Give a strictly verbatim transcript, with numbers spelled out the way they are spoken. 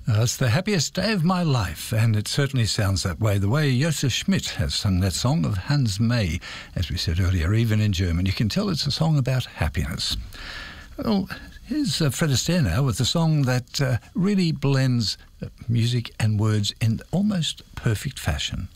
Uh, it's the happiest day of my life, and it certainly sounds that way. The way Josef Schmidt has sung that song of Hans May, as we said earlier, even in German. You can tell it's a song about happiness. Well, here's uh, Fred Astaire now with a song that uh, really blends uh, music and words in almost perfect fashion.